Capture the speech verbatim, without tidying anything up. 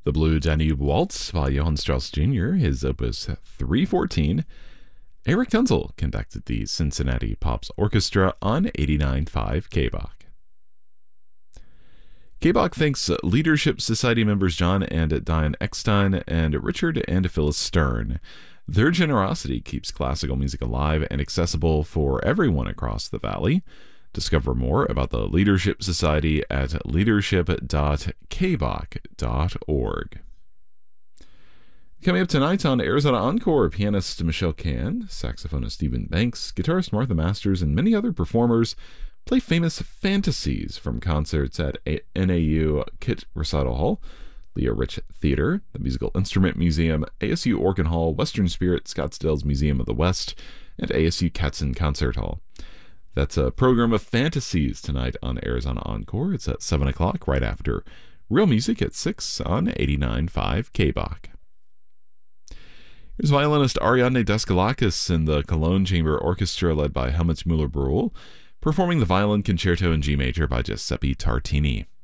The Blue Danube Waltz by Johann Strauss Junior, his opus three fourteen. Eric Tunzel conducted the Cincinnati Pops Orchestra on eighty-nine point five K B O C. K B O C thanks Leadership Society members John and Diane Eckstein and Richard and Phyllis Stern. Their generosity keeps classical music alive and accessible for everyone across the valley. Discover more about the Leadership Society at leadership dot k b o c dot org. Coming up tonight on Arizona Encore, pianist Michelle Can, saxophonist Stephen Banks, guitarist Martha Masters, and many other performers play famous fantasies from concerts at N A U Kit Recital Hall, Leah Rich Theater, the Musical Instrument Museum, A S U Organ Hall, Western Spirit, Scottsdale's Museum of the West, and A S U Katzen Concert Hall. That's a program of fantasies tonight on Arizona Encore. It's at seven o'clock, right after Real Music at six on eighty-nine point five K B O C. Here's violinist Ariadne Daskalakis and the Cologne Chamber Orchestra led by Helmut Müller-Brühl, performing the Violin Concerto in G Major by Giuseppe Tartini.